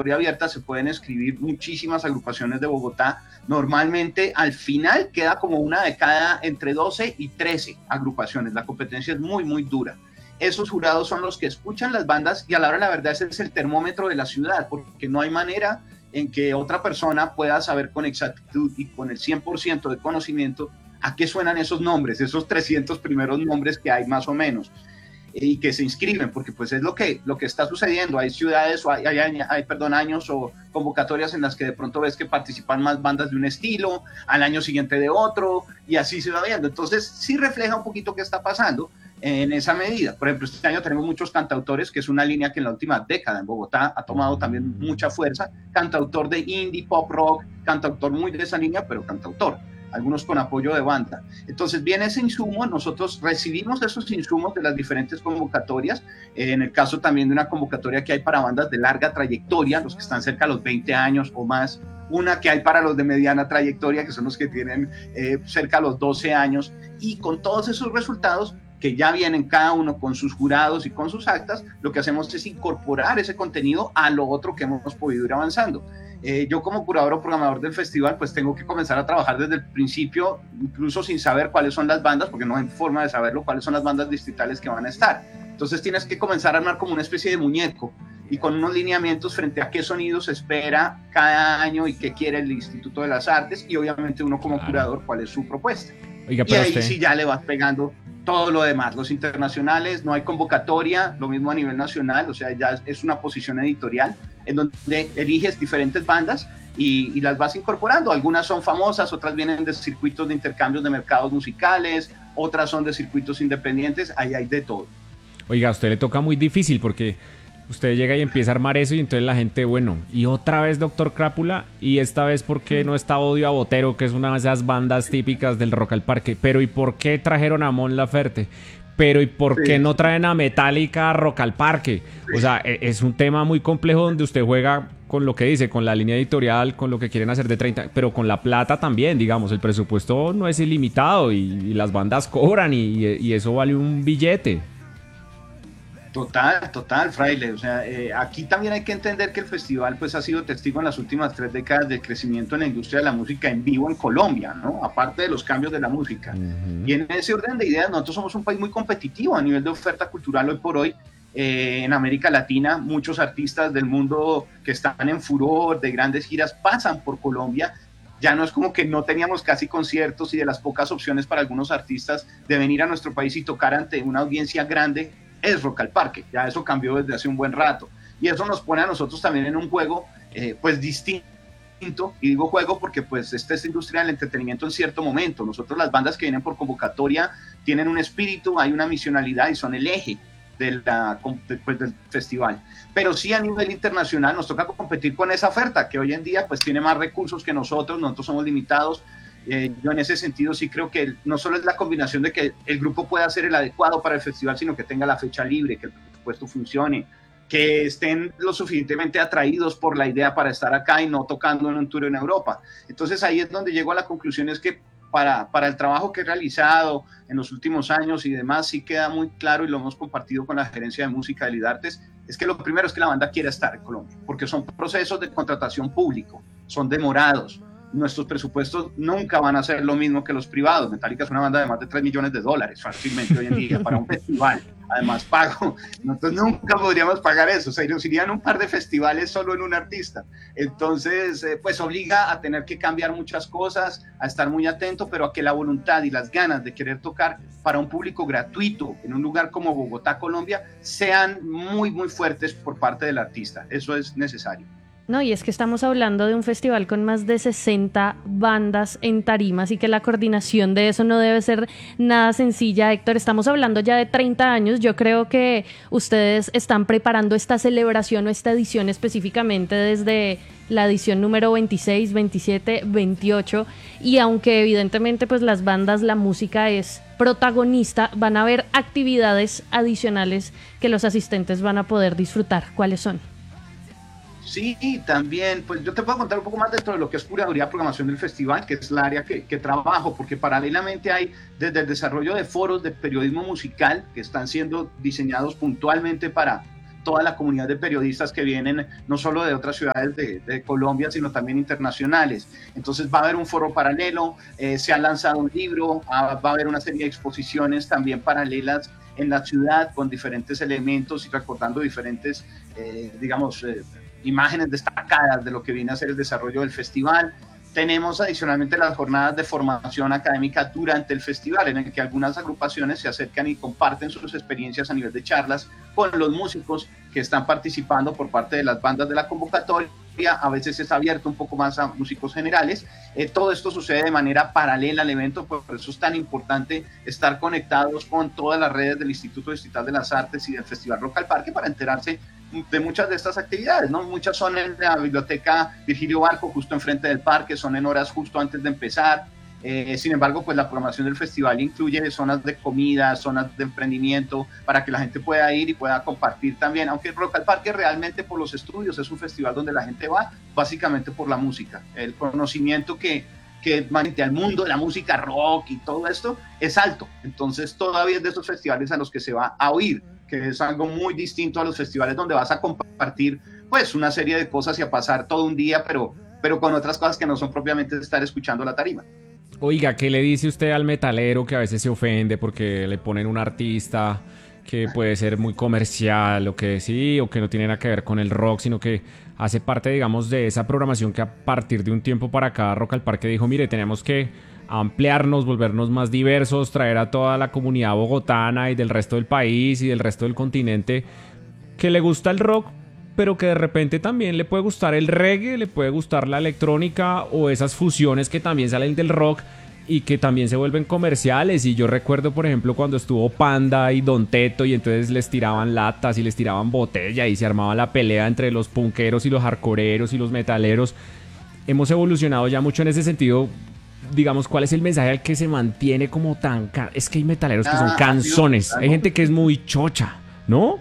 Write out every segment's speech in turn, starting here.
convocatoria abierta se pueden escribir muchísimas agrupaciones de Bogotá. Normalmente al final queda como una de cada entre 12 y 13 agrupaciones. La competencia es muy, muy dura. Esos jurados son los que escuchan las bandas y a la hora de la verdad ese es el termómetro de la ciudad, porque no hay manera en que otra persona pueda saber con exactitud y con el 100% de conocimiento a qué suenan esos nombres, esos 300 primeros nombres que hay más o menos y que se inscriben, porque pues es lo que está sucediendo. Hay ciudades o hay años o convocatorias en las que de pronto ves que participan más bandas de un estilo, al año siguiente de otro, y así se va viendo. Entonces sí refleja un poquito qué está pasando en esa medida. Por ejemplo, este año tenemos muchos cantautores, que es una línea que en la última década en Bogotá ha tomado también mucha fuerza. Cantautor de indie, pop rock, cantautor muy de esa línea, pero cantautor, algunos con apoyo de banda. Entonces viene ese insumo, nosotros recibimos esos insumos de las diferentes convocatorias, en el caso también de una convocatoria que hay para bandas de larga trayectoria, los que están cerca de los 20 años o más, una que hay para los de mediana trayectoria, que son los que tienen cerca de los 12 años, y con todos esos resultados que ya vienen cada uno con sus jurados y con sus actas, lo que hacemos es incorporar ese contenido a lo otro que hemos podido ir avanzando. Yo como curador o programador del festival pues tengo que comenzar a trabajar desde el principio, incluso sin saber cuáles son las bandas, porque no hay forma de saberlo, cuáles son las bandas distritales que van a estar. Entonces tienes que comenzar a armar como una especie de muñeco y con unos lineamientos frente a qué sonidos se espera cada año y qué quiere el Instituto de las Artes, y obviamente uno como curador cuál es su propuesta. Oiga, y ahí sí ya le vas pegando todo lo demás, los internacionales, no hay convocatoria, lo mismo a nivel nacional, o sea, ya es una posición editorial en donde eliges diferentes bandas y las vas incorporando. Algunas son famosas, otras vienen de circuitos de intercambios de mercados musicales, otras son de circuitos independientes, ahí hay de todo. Oiga, a usted le toca muy difícil porque usted llega y empieza a armar eso y entonces la gente, bueno, y otra vez Doctor Crápula, y esta vez ¿por qué no está Odio a Botero, que es una de esas bandas típicas del Rock al Parque? Pero ¿y por qué trajeron a Mon Laferte? Pero ¿y por qué no traen a Metallica a Rock al Parque? O sea, es un tema muy complejo donde usted juega con lo que dice, con la línea editorial, con lo que quieren hacer de 30, pero con la plata también, digamos, el presupuesto no es ilimitado y las bandas cobran y eso vale un billete. Total, Fraile. O sea, aquí también hay que entender que el festival pues ha sido testigo en las últimas 3 décadas del crecimiento en la industria de la música en vivo en Colombia, ¿no? Aparte de los cambios de la música. Y en ese orden de ideas, nosotros somos un país muy competitivo a nivel de oferta cultural hoy por hoy. En América Latina, muchos artistas del mundo que están en furor, de grandes giras, pasan por Colombia. Ya no es como que no teníamos casi conciertos y de las pocas opciones para algunos artistas de venir a nuestro país y tocar ante una audiencia grande es Rock al Parque. Ya eso cambió desde hace un buen rato y eso nos pone a nosotros también en un juego pues distinto, y digo juego porque pues esta es industria del entretenimiento en cierto momento. Nosotros, las bandas que vienen por convocatoria, tienen un espíritu, hay una misionalidad y son el eje del festival, pero sí a nivel internacional nos toca competir con esa oferta que hoy en día pues tiene más recursos que nosotros somos limitados. Yo en ese sentido sí creo que no solo es la combinación de que el grupo pueda ser el adecuado para el festival, sino que tenga la fecha libre, que el presupuesto funcione, que estén lo suficientemente atraídos por la idea para estar acá y no tocando en un tour en Europa. Entonces ahí es donde llego a la conclusión, es que para el trabajo que he realizado en los últimos años y demás, sí queda muy claro, y lo hemos compartido con la gerencia de música de Lidartes, es que lo primero es que la banda quiera estar en Colombia, porque son procesos de contratación público, son demorados. Nuestros presupuestos nunca van a ser lo mismo que los privados. Metallica es una banda de más de $3 millones fácilmente hoy en día para un festival, además pago. Nosotros nunca podríamos pagar eso, o sea, nos irían un par de festivales solo en un artista. Entonces, pues obliga a tener que cambiar muchas cosas, a estar muy atento, pero a que la voluntad y las ganas de querer tocar para un público gratuito en un lugar como Bogotá, Colombia, sean muy, muy fuertes por parte del artista. Eso es necesario. No, y es que estamos hablando de un festival con más de 60 bandas en tarima, así que la coordinación de eso no debe ser nada sencilla, Héctor. Estamos hablando ya de 30 años. Yo creo que ustedes están preparando esta celebración o esta edición específicamente desde la edición número 26, 27, 28, y aunque evidentemente pues las bandas, la música es protagonista, van a haber actividades adicionales que los asistentes van a poder disfrutar. ¿Cuáles son? Sí, también, pues yo te puedo contar un poco más dentro de lo que es curaduría y programación del festival, que es el área que trabajo, porque paralelamente hay desde el desarrollo de foros de periodismo musical que están siendo diseñados puntualmente para toda la comunidad de periodistas que vienen no solo de otras ciudades de Colombia, sino también internacionales. Entonces va a haber un foro paralelo, se ha lanzado un libro, va a haber una serie de exposiciones también paralelas en la ciudad con diferentes elementos y recordando diferentes, imágenes destacadas de lo que viene a ser el desarrollo del festival. Tenemos adicionalmente las jornadas de formación académica durante el festival, en el que algunas agrupaciones se acercan y comparten sus experiencias a nivel de charlas con los músicos que están participando por parte de las bandas de la convocatoria. A veces es abierto un poco más a músicos generales. Todo esto sucede de manera paralela al evento, por eso es tan importante estar conectados con todas las redes del Instituto Distrital de las Artes y del Festival Rock al Parque para enterarse de muchas de estas actividades, ¿no? Muchas son en la biblioteca Virgilio Barco, justo enfrente del parque, son en horas justo antes de empezar. Sin embargo, pues la programación del festival incluye zonas de comida, zonas de emprendimiento, para que la gente pueda ir y pueda compartir también, aunque Rock al Parque realmente por los estudios es un festival donde la gente va básicamente por la música, el conocimiento que al mundo de la música rock y todo esto es alto, entonces todavía es de esos festivales a los que se va a oír, que es algo muy distinto a los festivales donde vas a compartir pues una serie de cosas y a pasar todo un día, pero con otras cosas que no son propiamente estar escuchando la tarima. Oiga, ¿qué le dice usted al metalero que a veces se ofende porque le ponen un artista que puede ser muy comercial o que sí, o que no tiene nada que ver con el rock, sino que hace parte, digamos, de esa programación que a partir de un tiempo para acá Rock al Parque dijo, mire, tenemos que ampliarnos, volvernos más diversos, traer a toda la comunidad bogotana y del resto del país y del resto del continente que le gusta el rock, pero que de repente también le puede gustar el reggae, le puede gustar la electrónica o esas fusiones que también salen del rock y que también se vuelven comerciales. Y yo recuerdo, por ejemplo, cuando estuvo Panda y Don Teto y entonces les tiraban latas y les tiraban botella y se armaba la pelea entre los punkeros y los hardcoreeros y los metaleros. Hemos evolucionado ya mucho en ese sentido. Digamos, ¿cuál es el mensaje al que se mantiene como tan... Es que hay metaleros que son canzones, hay gente que es muy chocha, ¿no?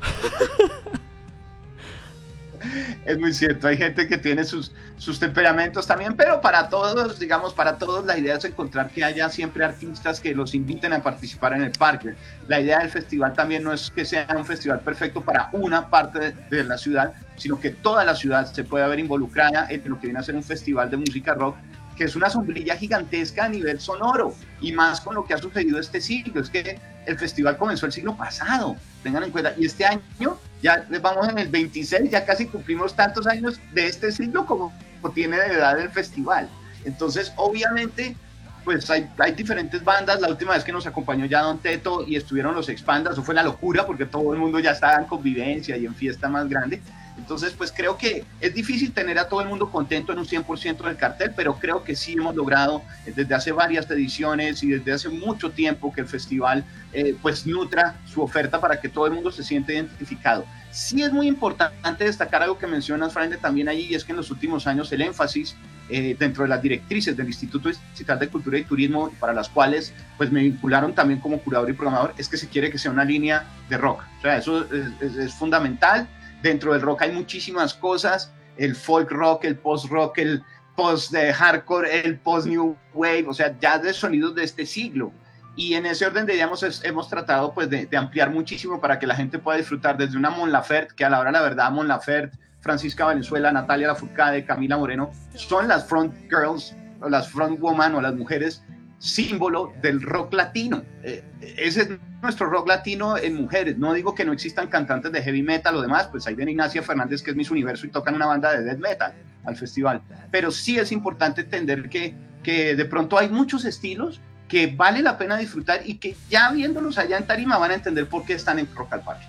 Es muy cierto, hay gente que tiene sus temperamentos también, pero para todos, digamos, para todos la idea es encontrar que haya siempre artistas que los inviten a participar en el parque. La idea del festival también no es que sea un festival perfecto para una parte de la ciudad, sino que toda la ciudad se pueda ver involucrada en lo que viene a ser un festival de música rock, que es una sombrilla gigantesca a nivel sonoro, y más con lo que ha sucedido este siglo. Es que el festival comenzó el siglo pasado, tengan en cuenta, y este año ya vamos en el 26, ya casi cumplimos tantos años de este siglo como tiene de edad el festival. Entonces, obviamente, pues hay diferentes bandas. La última vez que nos acompañó ya Don Teto y estuvieron los Expandas, eso fue una locura porque todo el mundo ya estaba en convivencia y en fiesta más grande. Entonces, pues creo que es difícil tener a todo el mundo contento en un 100% del cartel, pero creo que sí hemos logrado desde hace varias ediciones y desde hace mucho tiempo que el festival pues nutra su oferta para que todo el mundo se sienta identificado. Sí es muy importante destacar algo que mencionas, Frande, también allí, y es que en los últimos años el énfasis dentro de las directrices del Instituto Distrital de Cultura y Turismo, para las cuales pues me vincularon también como curador y programador, es que se quiere que sea una línea de rock. O sea, eso es fundamental. Dentro del rock hay muchísimas cosas, el folk rock, el post rock, el post de hardcore, el post new wave, o sea, ya de sonidos de este siglo. Y en ese orden, digamos, hemos tratado pues de ampliar muchísimo para que la gente pueda disfrutar desde una Mon Laferte, que a la hora la verdad Mon Laferte, Francisca Valenzuela, Natalia Lafourcade, Camila Moreno, son las front girls, o las front woman, o las mujeres símbolo del rock latino. Ese es nuestro rock latino en mujeres. No digo que no existan cantantes de heavy metal o demás, pues hay de Ignacia Fernández, que es Miss Universo, y tocan una banda de death metal al festival, pero sí es importante entender que de pronto hay muchos estilos que vale la pena disfrutar y que ya viéndolos allá en tarima van a entender por qué están en Rock al Parque.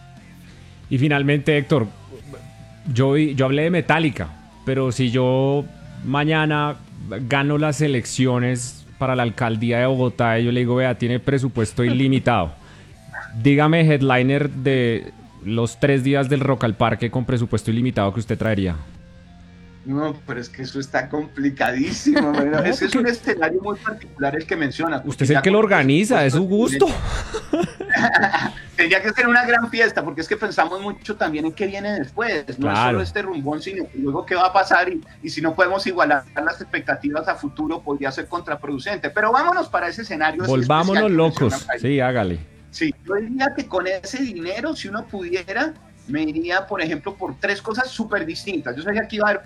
Y finalmente, Héctor, yo hablé de Metallica, pero si yo mañana gano las elecciones para la alcaldía de Bogotá y yo le digo, vea, tiene presupuesto ilimitado, dígame headliner de los 3 días del Rock al Parque con presupuesto ilimitado que usted traería. No, pero es que eso está complicadísimo. No, es que es un escenario muy particular el que menciona. Usted es el que lo organiza, es su gusto. Tendría que ser una gran fiesta, porque es que pensamos mucho también en qué viene después. No claro. Es solo este rumbón, sino luego qué va a pasar, y si no podemos igualar las expectativas a futuro, podría ser contraproducente. Pero vámonos para ese escenario. Volvámonos locos. Sí, hágale. Sí, yo diría que con ese dinero, si uno pudiera me iría, por ejemplo, por tres cosas súper distintas. Yo sabía que iba a haber